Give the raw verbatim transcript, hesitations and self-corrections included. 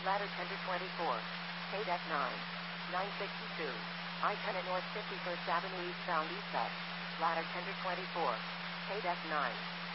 Ladder ten to twenty-four. K deck nine. nine sixty-two. I ten at North fifty-first Avenue eastbound east up. Ladder ten to twenty-four. K deck nine.